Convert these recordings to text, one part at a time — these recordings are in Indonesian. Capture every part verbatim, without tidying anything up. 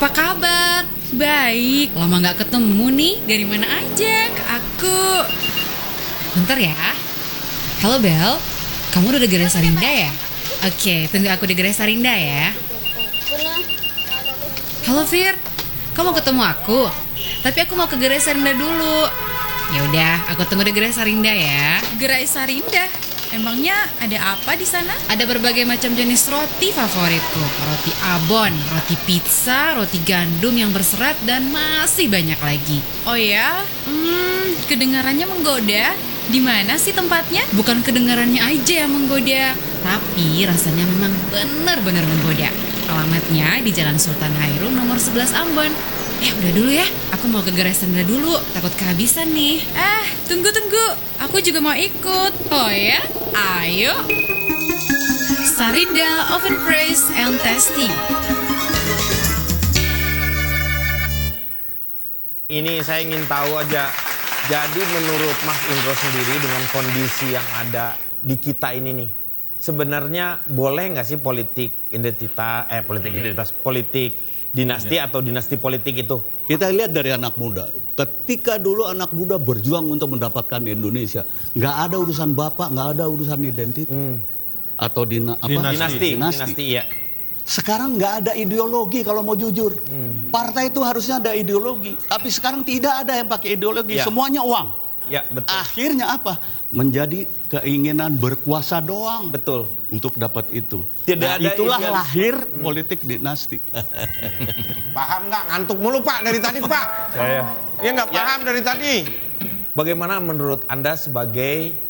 Apa kabar? Baik. Lama gak ketemu nih. Dari mana aja ke aku? Bentar ya. Halo Bel, kamu udah di Gerai Sarinda ya? Oke, tunggu aku di Gerai Sarinda ya. Halo Fir, kamu mau ketemu aku? Tapi aku mau ke Gerai Sarinda dulu. Ya udah, aku tunggu di Gerai Sarinda ya. Gerai Sarinda? Emangnya ada apa di sana? Ada berbagai macam jenis roti favoritku. Roti abon, roti pizza, roti gandum yang berserat, dan masih banyak lagi. Oh ya? Hmm, kedengarannya menggoda. Di mana sih tempatnya? Bukan kedengarannya aja yang menggoda, tapi rasanya memang benar-benar menggoda. Alamatnya di Jalan Sultan Hairun nomor sebelas Ambon. Eh udah dulu ya, aku mau ke Gerai Sarinda dulu, takut kehabisan nih. Eh, tunggu-tunggu, aku juga mau ikut. Oh ya? Ayo. Sarinda Oven Fresh and Tasty. Ini saya ingin tahu aja, jadi menurut Mas Indro sendiri dengan kondisi yang ada di kita ini nih, sebenarnya boleh nggak sih politik identitas, eh politik identitas, politik dinasti ya, atau dinasti politik itu? Kita lihat dari anak muda. Ketika dulu anak muda berjuang untuk mendapatkan Indonesia, nggak ada urusan bapak, nggak ada urusan identitas hmm. atau dina, apa? Dinasti. Dinasti. dinasti. Dinasti, ya. Sekarang nggak ada ideologi kalau mau jujur. Hmm. Partai itu harusnya ada ideologi, tapi sekarang tidak ada yang pakai ideologi. Ya. Semuanya uang. Ya, betul. Akhirnya apa? Menjadi keinginan berkuasa doang. Betul. Untuk dapat itu. Tidak nah, ada itulah idealis. lahir politik dinasti. Paham nggak? Ngantuk mulu Pak dari tadi Pak. Saya. Dia nggak paham ya. Dari tadi. Bagaimana menurut Anda sebagai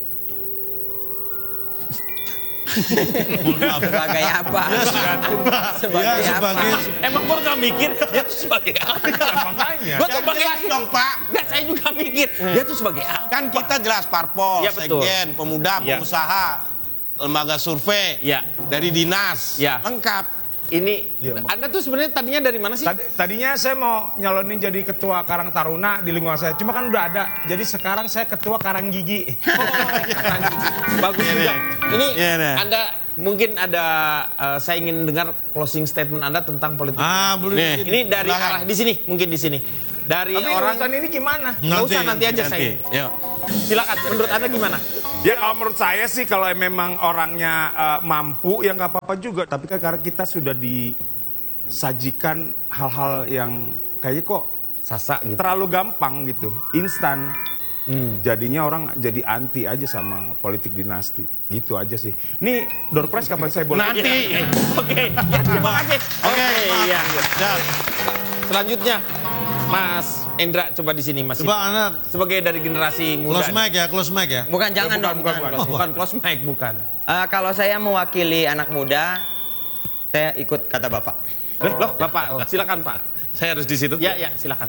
sebagai apa? Sebagai ya, sebagai... apa? Emang gua gak mikir dia tuh sebagai apa? Makanya. Gua tuh jelas dong Pak. Nggak, saya juga mikir dia tuh sebagai apa? Kan kita jelas parpol, ya, sekjen, pemuda, ya. pengusaha, lembaga survei, ya. Dari dinas, ya. Lengkap. Ini, ya, Anda tuh sebenarnya tadinya dari mana sih? Tadi, tadinya saya mau nyalonin jadi ketua Karang Taruna di lingkungan saya, cuma kan udah ada. Jadi sekarang saya ketua Karang Gigi. Oh, Karang Gigi. Bagus ya, juga. Ini ya, Anda mungkin ada, uh, saya ingin dengar closing statement Anda tentang politik. Ah, boleh. Ini dari Bahkan. arah di sini, mungkin di sini. Dari Tapi orang urusan ini gimana? Nggak usah nanti aja saya. Yuk. Silakan. Menurut Anda gimana? Ya kalau menurut saya sih kalau memang orangnya uh, mampu ya nggak apa-apa juga. Tapi kan karena kita sudah disajikan hal-hal yang kayaknya kok Sasa gitu. Terlalu gampang gitu, instan. Hmm. Jadinya orang jadi anti aja sama politik dinasti. Gitu aja sih. Nih door prize kapan saya boleh? Nanti. Oke. Ya, terima kasih. Oke. Iya. Selanjutnya. Mas Endra coba di sini Mas. Coba Anda sebagai dari generasi muda. Close mic ya, close mic ya. Bukan jangan ya, bukan, dong, bukan, bukan. bukan, bukan close mic, bukan. Uh, kalau saya mewakili anak muda, saya ikut kata Bapak. Loh, Bapak, oh, silakan Pak. Saya harus di situ. Ya, ya, silakan.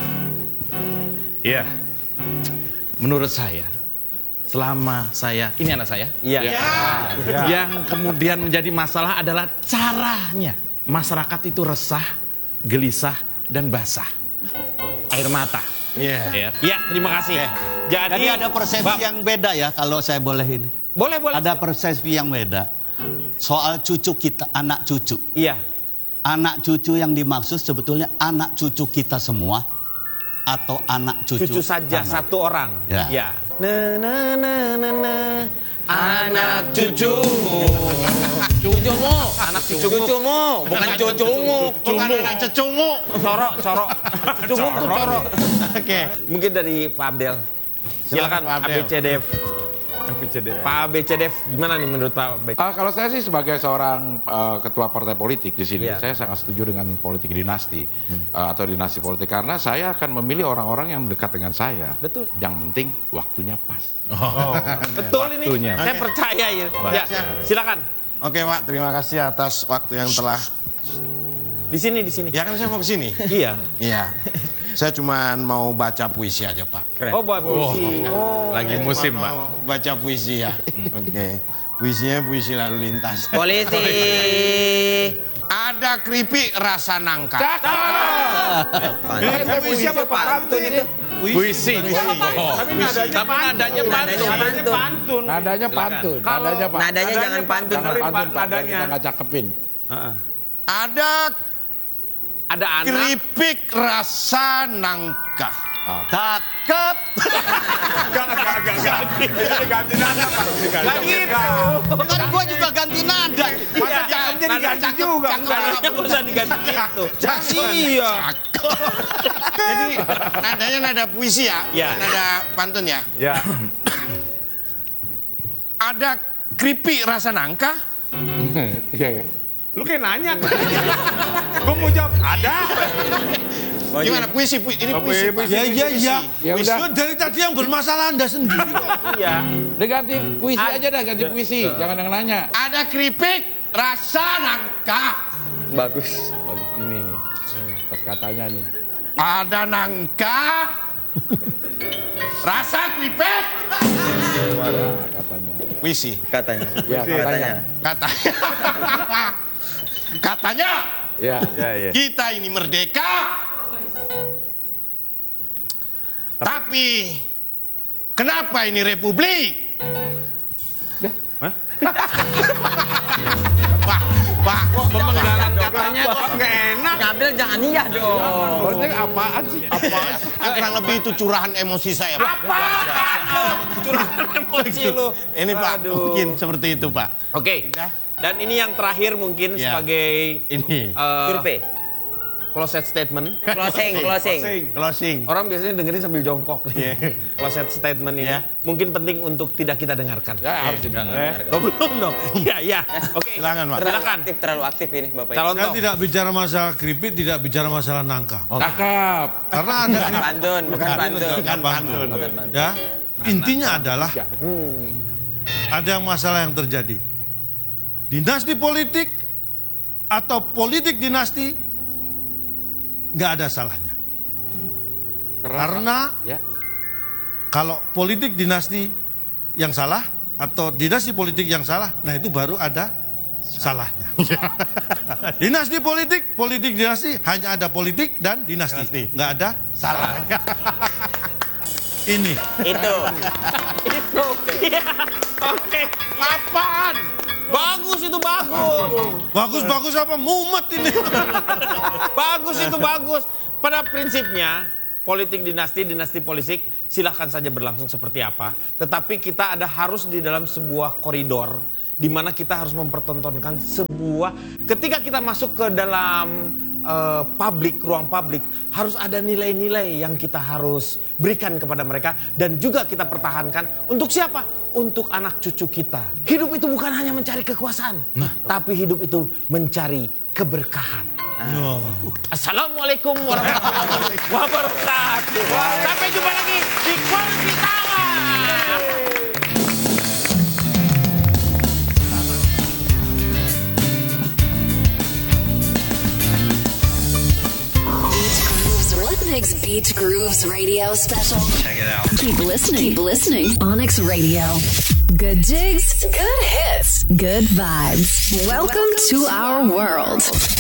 Iya. Menurut saya, selama saya, ini anak saya. Iya. Ya. Ya. Yang kemudian menjadi masalah adalah caranya. Masyarakat itu resah, gelisah, dan basah. Air mata. Iya. Yeah. Ya, terima kasih. Okay. Jadi, Jadi ada persepsi yang beda ya kalau saya boleh ini. Boleh, boleh. Ada persepsi yang beda. Soal cucu kita, anak cucu. Iya. Anak cucu yang dimaksud sebetulnya anak cucu kita semua atau anak cucu cucu saja anak. Satu orang. Ya. Ya. Na na na na na. Anak cucumu. Cucumu, anak cucumu. Cucumu, bukan cucumu. Bukan anak cucumu. Corok, corok. Cucumu tuh corok. Oke. Mungkin dari Pak Abdel. Silakan Pak A B C D F. A B C D F. Pak A B C D F gimana nih menurut Pak A B C D F? Uh, kalau saya sih sebagai seorang uh, ketua partai politik di sini, yeah. saya sangat setuju dengan politik dinasti hmm. uh, atau dinasti politik karena saya akan memilih orang-orang yang dekat dengan saya. Betul. Yang penting waktunya pas. Oh. Betul ini. Waktunya. Saya okay. percaya ya. Ya, silakan. Oke Pak, terima kasih atas waktu yang telah. Di sini, di sini. Ya kan saya mau ke sini. Iya. Iya. Saya cuma mau baca puisi aja Pak. Keren. Oh, buat puisi. Oh. Lagi musim Pak. Baca puisi ya. Oke. Okay. Puisinya puisi lalu lintas. Polisi. Ada keripik rasa nangka. Ini puisi apa Pak? Pantun itu. Puisi. Oh. Tapi nadanya Tapi nadanya pantun. Nadanya pantun. Nadanya pantun. Kalau Nadanya, Pak. Nadanya jangan pantun. Jangan pantun Pak, biar nadanya. kita nggak cakepin. Ada Ada anak. Keripik rasa nangka. Cakep. Enggak, enggak, enggak, enggak. Ini ganti nada, Pak. Gak gitu. Kan gua juga ganti nada. Masa cakepnya diganti juga. Nadanya nggak usah diganti gitu. Iya. Jadi nadanya nada puisi ya, Ya. nada pantun ya. Ya. Ada keripik rasa nangka. Lu kayak nanya. Gue mau jawab, ada. Gimana puisi, puisi ini Oh, puisi. puisi, Pak. puisi, Ya, ya, ya. Ya udah. Itu dari tadi yang bermasalah Anda sendiri. Iya. Udah ganti puisi aja dah, ganti puisi. Jangan yang nanya. Ada keripik rasa nangka. Bagus. Oh, ini nih. Pas katanya nih. Ada nangka. Rasa keripik. Nah, katanya. Puisi. Katanya. Ya, katanya. Katanya. Katanya Ya. Ya, ya. kita ini merdeka. Tapi kenapa ini republik? Pak, Pak, Pemenggalan katanya kok Nggak enak. Ngambil jangan iya dong. Maksudnya apaan sih? apaan sih? Kurang lebih itu curahan emosi saya, Pak. Curahan emosi lu. Ini Pak, Aduh. mungkin seperti itu, Pak. Oke. Dan ini yang terakhir mungkin Ya. sebagai Ini eh, Survei. closet statement. Closing, closing. closing. Orang biasanya dengerin sambil jongkok nih. Closet statement ini Ya. mungkin penting untuk tidak kita dengarkan. Ya, harus didengar. Oh, belum dong. Iya, iya. Oke. Silakan, Pak. Terlalu Silakan. aktif, terlalu aktif ini Bapak. Calon Saya toh. tidak bicara masalah keripik, tidak bicara masalah nangka. Cakep. Karena ada Bukan pantun, bukan pantun. Bukan pantun. ya. Intinya adalah ada masalah yang terjadi. Dinasti politik atau politik dinasti nggak ada salahnya. Karena Ya. kalau politik dinasti yang salah atau dinasti politik yang salah, nah itu baru ada salahnya. Dinasti politik, politik dinasti hanya ada politik dan dinasti, Dinasti. nggak ada salahnya. Ini Itu. Itu. Iya. Oke. Apaan? Bagus itu bagus. bagus-bagus apa mumet ini? Bagus itu bagus. Pada prinsipnya politik dinasti, dinasti politik silahkan saja berlangsung seperti apa. Tetapi kita ada harus di dalam sebuah koridor di mana kita harus mempertontonkan sebuah. Ketika kita masuk ke dalam uh, publik, ruang publik, harus ada nilai-nilai yang kita harus berikan kepada mereka dan juga kita pertahankan. Untuk siapa? Untuk anak cucu kita. Hidup itu bukan hanya mencari kekuasaan, tapi hidup itu mencari keberkahan. Assalamualaikum warahmatullahi wabarakatuh. Sampai jumpa lagi di Quality Time. Onyx Beach Grooves Radio Special. Check it out. Keep listening. Keep listening. Onyx Radio. Good jigs, good hits, good vibes. Welcome to our world.